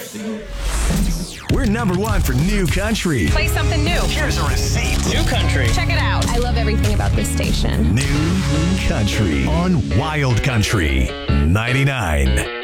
We're number one for new country. Play something new. Here's a receipt. New country. Check it out. I love everything about this station. New country on Wild Country 99.